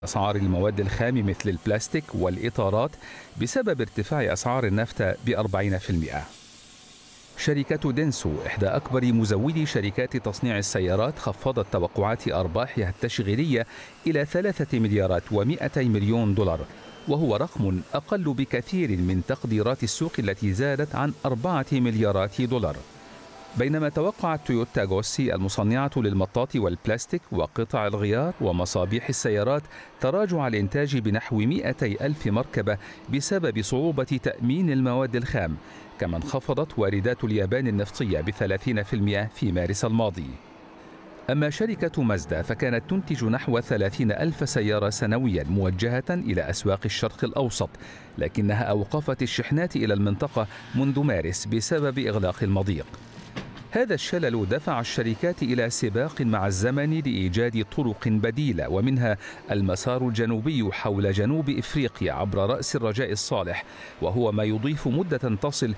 أسعار المواد الخام مثل البلاستيك والإطارات بسبب ارتفاع أسعار النفط ب40%. شركة دينسو إحدى أكبر مزودي شركات تصنيع السيارات خفضت توقعات أرباحها التشغيلية إلى 3 مليارات و200 مليون دولار، وهو رقم أقل بكثير من تقديرات السوق التي زادت عن 4 مليارات دولار. بينما توقعت تويوتا غوسي المصنعة للمطاط والبلاستيك وقطع الغيار ومصابيح السيارات تراجع الإنتاج بنحو 200 ألف مركبة بسبب صعوبة تأمين المواد الخام، كما انخفضت واردات اليابان النفطية ب30% في مارس الماضي. أما شركة مازدا فكانت تنتج نحو 30 ألف سيارة سنويا موجهة إلى أسواق الشرق الأوسط، لكنها أوقفت الشحنات إلى المنطقة منذ مارس بسبب إغلاق المضيق. هذا الشلل دفع الشركات إلى سباق مع الزمن لإيجاد طرق بديلة، ومنها المسار الجنوبي حول جنوب إفريقيا عبر رأس الرجاء الصالح، وهو ما يضيف مدة تصل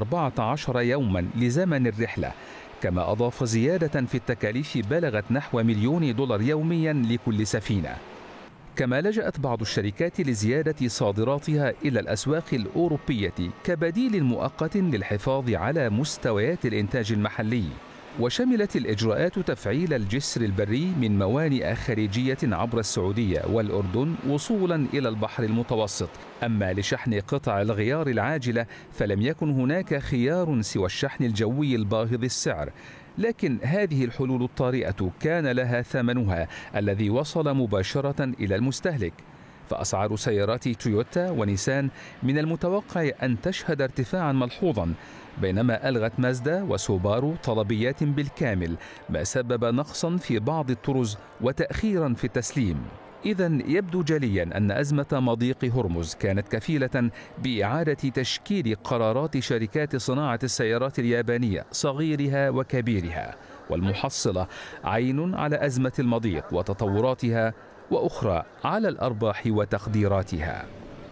ل14 يوما لزمن الرحلة، كما أضاف زيادة في التكاليف بلغت نحو $1,000,000 يوميا لكل سفينة. كما لجأت بعض الشركات لزيادة صادراتها إلى الأسواق الأوروبية كبديل مؤقت للحفاظ على مستويات الإنتاج المحلي. وشملت الإجراءات تفعيل الجسر البري من موانئ خارجية عبر السعودية والأردن وصولا إلى البحر المتوسط. أما لشحن قطع الغيار العاجلة فلم يكن هناك خيار سوى الشحن الجوي الباهظ السعر، لكن هذه الحلول الطارئة كان لها ثمنها الذي وصل مباشرة إلى المستهلك. فأسعار سيارات تويوتا ونيسان من المتوقع أن تشهد ارتفاعا ملحوظا، بينما ألغت مازدا وسوبارو طلبيات بالكامل، ما سبب نقصا في بعض الطرز وتأخيرا في التسليم. إذن يبدو جليا أن أزمة مضيق هرمز كانت كفيلة بإعادة تشكيل قرارات شركات صناعة السيارات اليابانية صغيرها وكبيرها، والمحصلة عين على أزمة المضيق وتطوراتها، وأخرى على الأرباح وتقديراتها.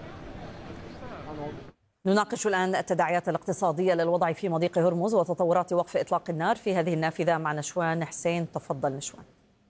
نناقش الآن التداعيات الاقتصادية للوضع في مضيق هرمز وتطورات وقف إطلاق النار في هذه النافذة مع نشوان حسين. تفضل نشوان.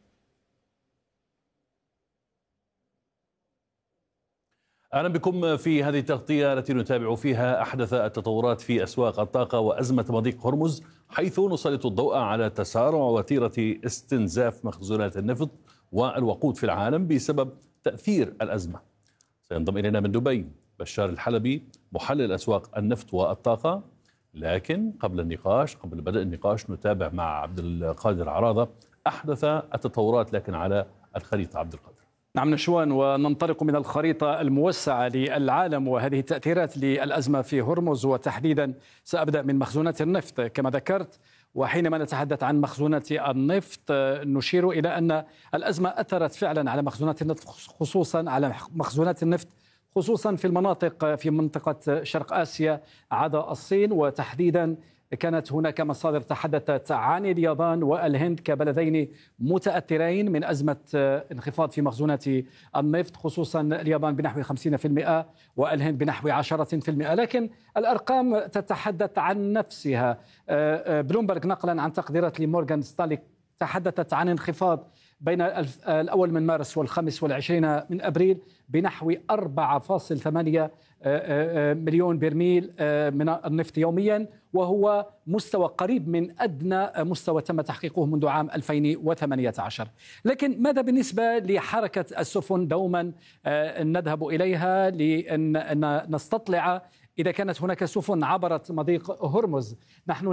أهلا بكم في هذه التغطية التي نتابع فيها أحدث التطورات في أسواق الطاقة وأزمة مضيق هرمز، حيث نسلط الضوء على تسارع وتيرة استنزاف مخزونات النفط والوقود في العالم بسبب تأثير الأزمة. سينضم إلينا من دبي بشار الحلبي محلل أسواق النفط والطاقة، لكن قبل بدء النقاش نتابع مع عبد القادر عراضة أحدث التطورات لكن على الخريطة. عبد القادر. نعم نشوان، وننطلق من الخريطة الموسعة للعالم وهذه التأثيرات للأزمة في هرمز، وتحديدا سأبدأ من مخزونات النفط كما ذكرت. وحينما نتحدث عن مخزونات النفط نشير إلى أن الأزمة أثرت فعلا على مخزونات النفط، خصوصا في المناطق في منطقة شرق آسيا عدا الصين، وتحديدا كانت هناك مصادر تحدثت عن اليابان والهند كبلدين متأثرين من أزمة انخفاض في مخزونات النفط، خصوصا اليابان بنحو 50% والهند بنحو 10%، لكن الأرقام تتحدث عن نفسها. بلومبرغ نقلا عن تقديرات لمورغان ستانلي تحدثت عن انخفاض بين الأول من مارس والخامس والعشرين من أبريل بنحو 4.8 مليون برميل من النفط يوميا، وهو مستوى قريب من أدنى مستوى تم تحقيقه منذ عام 2018. لكن ماذا بالنسبة لحركة السفن؟ دوما نذهب إليها لأن نستطلع إذا كانت هناك سفن عبرت مضيق هرمز. نحن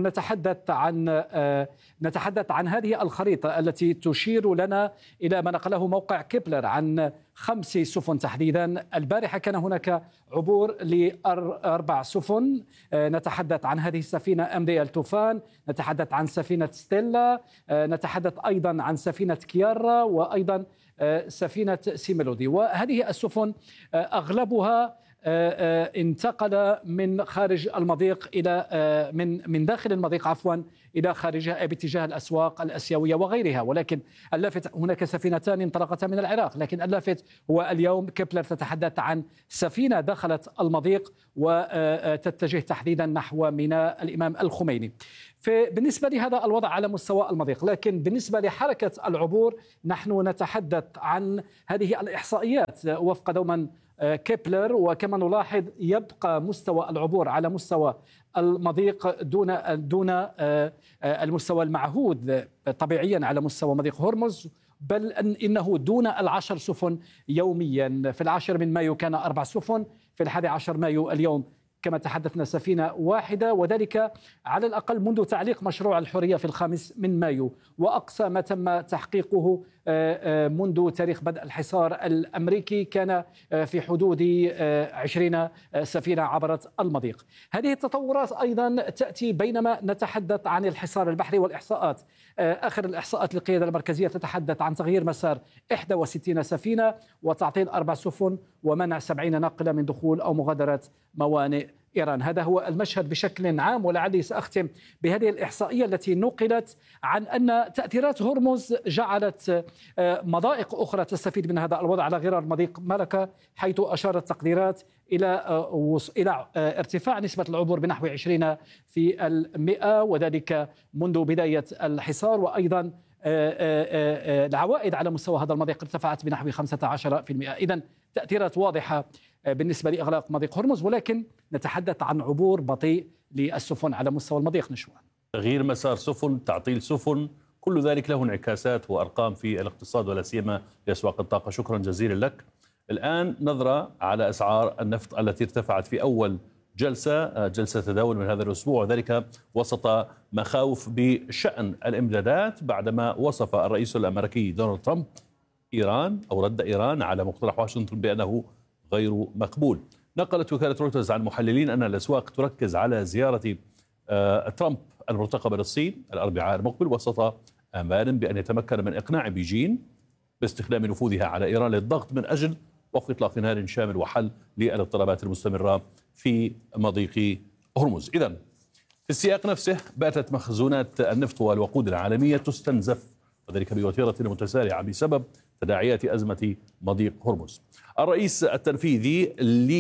نتحدث عن هذه الخريطة التي تشير لنا إلى ما نقله موقع كيبلر عن 5 سفن تحديدا. البارحة كان هناك عبور ل4 سفن، نتحدث عن هذه السفينة MDL توفان، نتحدث عن سفينة ستيلا، نتحدث أيضا عن سفينة كيارا، وأيضا سفينة سيميلودي. وهذه السفن أغلبها انتقل من خارج المضيق إلى من داخل المضيق إلى خارجها باتجاه الأسواق الأسيوية وغيرها. ولكن اللافت هناك سفينتان انطلقتا من العراق، لكن اللافت هو اليوم كيبلر تتحدث عن سفينة دخلت المضيق وتتجه تحديدا نحو ميناء الإمام الخميني. فبالنسبة لهذا الوضع على مستوى المضيق، لكن بالنسبة لحركة العبور نحن نتحدث عن هذه الإحصائيات وفق دوما كيبلر، وكما نلاحظ يبقى مستوى العبور على مستوى المضيق دون المستوى المعهود طبيعيا على مستوى مضيق هرمز، بل إنه دون 10 سفن يوميا. في 10 من مايو كان 4 سفن، في 11 مايو اليوم كما تحدثنا سفينة واحدة، وذلك على الأقل منذ تعليق مشروع الحرية في 5 من مايو، وأقصى ما تم تحقيقه منذ تاريخ بدء الحصار الأمريكي كان في حدود 20 سفينة عبرت المضيق. هذه التطورات أيضا تأتي بينما نتحدث عن الحصار البحري والإحصاءات. آخر الإحصاءات للقيادة المركزية تتحدث عن تغيير مسار 61 سفينة وتعطيل 4 سفن ومنع 70 ناقلة من دخول أو مغادرة موانئ إيران. هذا هو المشهد بشكل عام، ولعلي سأختم بهذه الإحصائية التي نقلت عن أن تأثيرات هرمز جعلت مضائق أخرى تستفيد من هذا الوضع على غرار مضيق ملكة، حيث أشارت التقديرات إلى ارتفاع نسبة العبور بنحو 20%، وذلك منذ بداية الحصار. وأيضا العوائد على مستوى هذا المضيق ارتفعت بنحو 15%. إذن تأثيرات واضحة بالنسبة لإغلاق مضيق هرمز، ولكن نتحدث عن عبور بطيء للسفن على مستوى المضيق. نشوان تغيير مسار سفن، تعطيل سفن، كل ذلك له انعكاسات وأرقام في الاقتصاد ولا سيما في أسواق الطاقة. شكرا جزيلا لك. الآن نظرة على أسعار النفط التي ارتفعت في أول جلسة تداول من هذا الأسبوع، وذلك وسط مخاوف بشأن الإمدادات بعدما وصف الرئيس الأمريكي دونالد ترامب إيران أو رد إيران على مقترح واشنطن بأنه غير مقبول. نقلت وكالة رويترز عن محللين أن الأسواق تركز على زيارة ترامب المرتقبة للصين الأربعاء المقبل وسط آمال بأن يتمكن من إقناع بيجين باستخدام نفوذها على إيران للضغط من أجل وقف إطلاق نار شامل وحل للاضطرابات المستمرة في مضيق هرمز. إذن في السياق نفسه باتت مخزونات النفط والوقود العالمية تستنزف، وذلك بوتيرة متسارعة بسبب تداعيات أزمة مضيق هرمز. الرئيس التنفيذي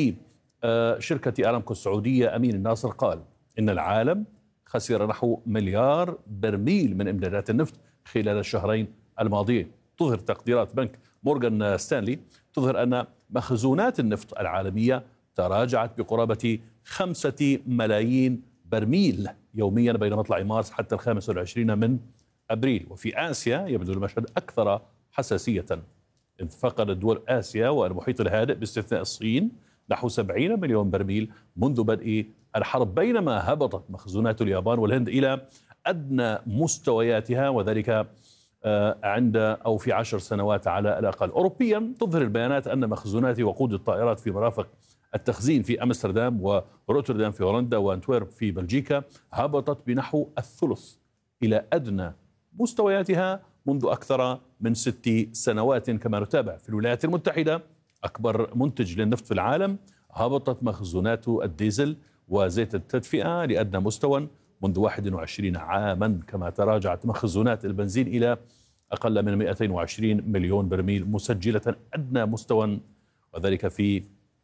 لشركة أرامكو السعودية أمين الناصر قال إن العالم خسر نحو مليار برميل من إمدادات النفط خلال الشهرين الماضيين. تظهر تقديرات بنك مورغان ستانلي تظهر أن مخزونات النفط العالمية تراجعت بقرابة 5 ملايين برميل يوميا بين مطلع مارس حتى 25 من أبريل. وفي آسيا يبدو المشهد أكثر حساسية، إذ فقدت دول آسيا والمحيط الهادئ باستثناء الصين نحو 70 مليون برميل منذ بدء الحرب، بينما هبطت مخزونات اليابان والهند إلى أدنى مستوياتها، وذلك عند أو في 10 سنوات على الأقل. أوروبيا تظهر البيانات أن مخزونات وقود الطائرات في مرافق التخزين في أمستردام وروتردام في هولندا وأنتويرب في بلجيكا هبطت بنحو الثلث إلى أدنى مستوياتها منذ أكثر من 6 سنوات. كما نتابع في الولايات المتحدة أكبر منتج للنفط في العالم هبطت مخزونات الديزل وزيت التدفئة لأدنى مستوى منذ 21 عاما، كما تراجعت مخزونات البنزين إلى أقل من 220 مليون برميل مسجلة أدنى مستوى، وذلك في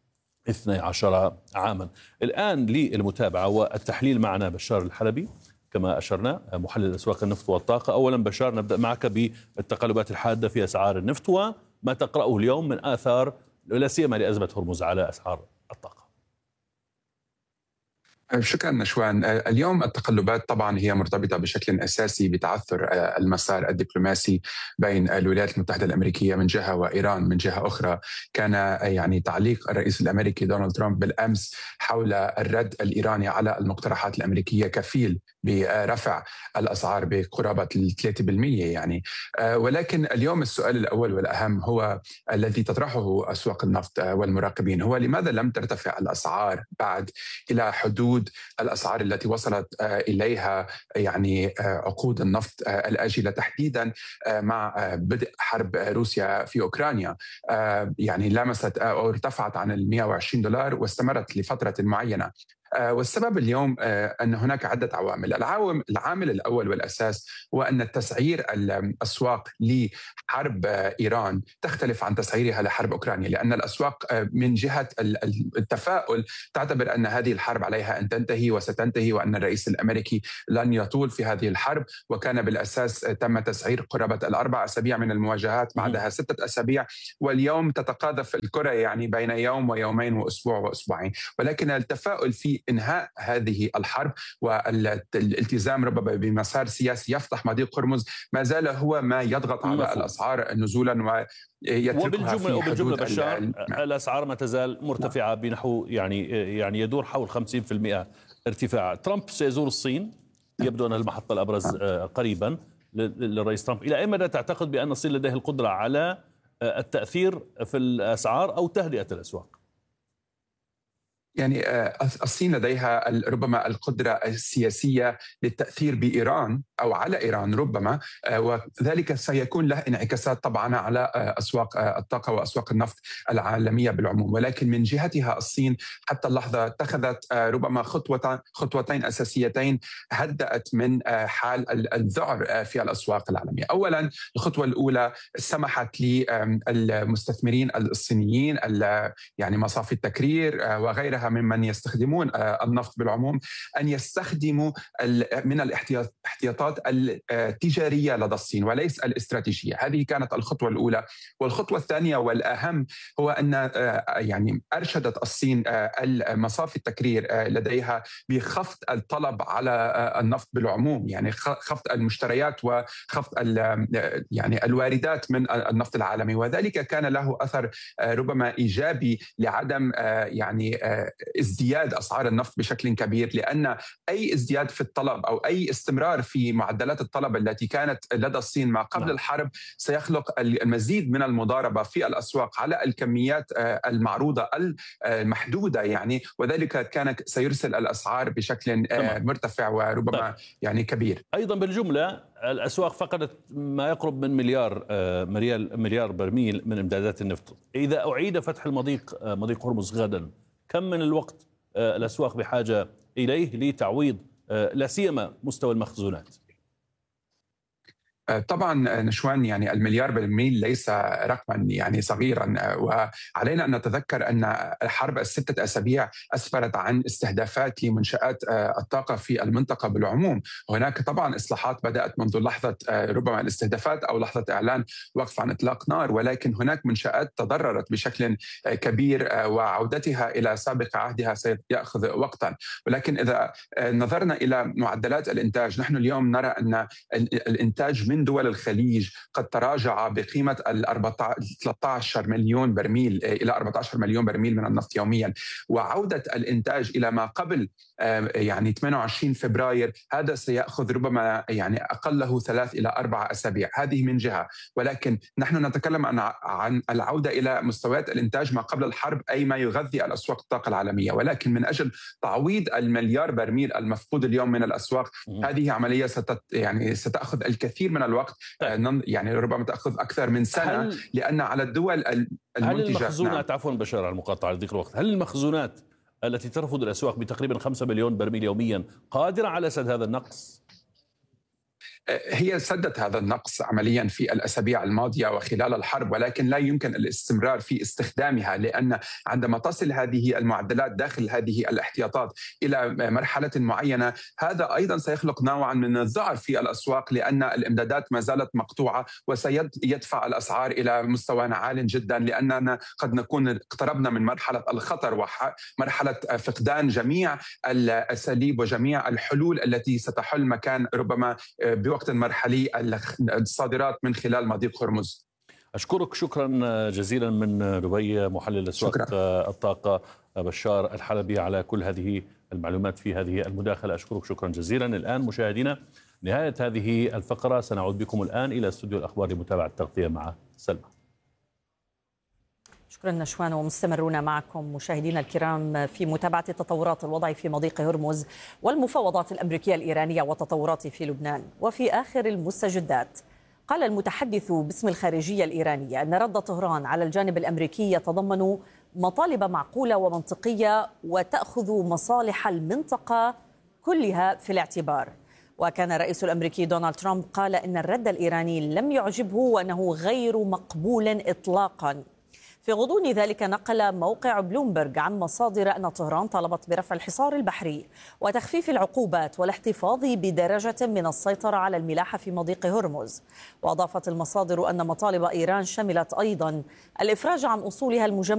12 عاما. الآن للمتابعة والتحليل معنا بشار الحلبي كما أشرنا محلل أسواق النفط والطاقة. أولا بشار، نبدأ معك بالتقلبات الحادة في أسعار النفط وما تقرأه اليوم من آثار لا سيما لأزمة هرمز على أسعار الطاقة. شكرا نشوان. اليوم التقلبات طبعا هي مرتبطة بشكل أساسي بتعثر المسار الدبلوماسي بين الولايات المتحدة الأمريكية من جهة وإيران من جهة أخرى. كان يعني تعليق الرئيس الأمريكي دونالد ترامب بالأمس حول الرد الإيراني على المقترحات الأمريكية كفيل برفع الأسعار بقرابة 3% يعني. ولكن اليوم السؤال الأول والأهم هو الذي تطرحه أسواق النفط والمراقبين، هو لماذا لم ترتفع الأسعار بعد إلى حدود وصعود الأسعار التي وصلت إليها يعني عقود النفط الآجلة تحديدا مع بدء حرب روسيا في أوكرانيا، يعني لمست أو ارتفعت عن $120 واستمرت لفترة معينة. والسبب اليوم أن هناك عدة عوامل. العامل الأول والأساس هو أن تسعير الأسواق لحرب إيران تختلف عن تسعيرها لحرب أوكرانيا، لأن الأسواق من جهة التفاؤل تعتبر أن هذه الحرب عليها أن تنتهي وستنتهي، وأن الرئيس الأمريكي لن يطول في هذه الحرب، وكان بالأساس تم تسعير قرابة 4 أسابيع من المواجهات، بعدها 6 أسابيع، واليوم تتقاذف الكرة يعني بين يوم ويومين وأسبوع وأسبوعين. ولكن التفاؤل في إنهاء هذه الحرب والالتزام ربما بمسار سياسي يفتح مضيق هرمز ما زال هو ما يضغط على الأسعار نزولا ويتركها في وبالجملة حدود بشار الأسعار ما تزال مرتفعة بنحو يعني يدور حول 50% ارتفاع. ترامب سيزور الصين، يبدو أن المحطة الأبرز قريبا للرئيس ترامب. إلى أي مدى تعتقد بأن الصين لديه القدرة على التأثير في الأسعار أو تهدئة الأسواق؟ يعني الصين لديها ربما القدرة السياسية للتأثير بإيران أو على إيران ربما، وذلك سيكون له انعكاسات طبعا على أسواق الطاقة وأسواق النفط العالمية بالعموم. ولكن من جهتها الصين حتى اللحظة اتخذت ربما خطوتين أساسيتين هدأت من حال الذعر في الأسواق العالمية. أولا الخطوة الأولى سمحت للمستثمرين الصينيين يعني مصافي التكرير وغيرها ممن يستخدمون النفط بالعموم أن يستخدموا من الاحتياطات التجارية لدى الصين وليس الاستراتيجية. هذه كانت الخطوة الأولى. والخطوة الثانية والأهم هو أن يعني أرشدت الصين المصافي التكرير لديها بخفض الطلب على النفط بالعموم، يعني خفض المشتريات وخفض يعني الواردات من النفط العالمي، وذلك كان له أثر ربما إيجابي لعدم يعني ازدياد أسعار النفط بشكل كبير، لأن أي ازدياد في الطلب أو أي استمرار في معدلات الطلب التي كانت لدى الصين ما قبل الحرب سيخلق المزيد من المضاربة في الأسواق على الكميات المعروضة المحدودة يعني، وذلك كان سيرسل الأسعار بشكل مرتفع وربما يعني كبير. أيضا بالجملة الأسواق فقدت ما يقرب من مليار برميل من إمدادات النفط. إذا أعيد فتح مضيق هرمز غدا، كم من الوقت الأسواق بحاجة إليه لتعويض لا سيما مستوى المخزونات؟ طبعا نشوان، يعني المليار برميل ليس رقما يعني صغيرا، وعلينا أن نتذكر أن حرب ال6 أسابيع أسفرت عن استهدافات لمنشآت الطاقة في المنطقة بالعموم. هناك طبعا إصلاحات بدأت منذ لحظة ربما الاستهدافات أو لحظة إعلان وقف عن إطلاق نار، ولكن هناك منشآت تضررت بشكل كبير وعودتها إلى سابق عهدها سيأخذ وقتا. ولكن إذا نظرنا إلى معدلات الإنتاج، نحن اليوم نرى أن الإنتاج من دول الخليج قد تراجع بقيمة 13 مليون برميل إلى 14 مليون برميل من النفط يوميا، وعودة الإنتاج إلى ما قبل يعني 28 فبراير هذا سيأخذ ربما يعني أقله 3 إلى 4 أسابيع. هذه من جهة، ولكن نحن نتكلم عن العودة إلى مستويات الإنتاج ما قبل الحرب، أي ما يغذي الأسواق الطاقة العالمية. ولكن من أجل تعويض المليار برميل المفقود اليوم من الأسواق، هذه عملية يعني ستأخذ الكثير من الوقت، يعني ربما تأخذ أكثر من سنة، لأن على الدول المنتجة. هل المخزونات عفوا بشار على المقاطعة لضيق الوقت، هل المخزونات التي ترفض الأسواق بتقريبا 5 مليون برميل يوميا قادرة على سد هذا النقص؟ هي سدت هذا النقص عمليا في الأسابيع الماضية وخلال الحرب، ولكن لا يمكن الاستمرار في استخدامها، لأن عندما تصل هذه المعدلات داخل هذه الاحتياطات إلى مرحلة معينة، هذا أيضا سيخلق نوعا من الذعر في الأسواق، لأن الإمدادات ما زالت مقطوعة وسيدفع الأسعار إلى مستوى عال جدا، لأننا قد نكون اقتربنا من مرحلة الخطر ومرحلة فقدان جميع الأساليب وجميع الحلول التي ستحل مكان ربما بوقت مرحلي الصادرات من خلال مضيق هرمز. أشكرك شكرا جزيلا من دبي محلل أسواق الطاقة بشار الحلبي على كل هذه المعلومات في هذه المداخلة. أشكرك شكرا جزيلا. الآن مشاهدينا نهاية هذه الفقرة، سنعود بكم الآن إلى استوديو الأخبار لمتابعة التغطية مع سلمى. شكرا نشوان، ومستمرون معكم مشاهدينا الكرام في متابعة تطورات الوضع في مضيق هرمز والمفاوضات الأمريكية الإيرانية والتطورات في لبنان. وفي آخر المستجدات، قال المتحدث باسم الخارجية الإيرانية أن رد طهران على الجانب الأمريكي يتضمن مطالب معقولة ومنطقية وتأخذ مصالح المنطقة كلها في الاعتبار. وكان الرئيس الأمريكي دونالد ترامب قال إن الرد الإيراني لم يعجبه وأنه غير مقبول إطلاقا. في غضون ذلك نقل موقع بلومبرج عن مصادر أن طهران طالبت برفع الحصار البحري وتخفيف العقوبات والاحتفاظ بدرجة من السيطرة على الملاحة في مضيق هرمز. وأضافت المصادر أن مطالب إيران شملت أيضا الإفراج عن أصولها المجمدة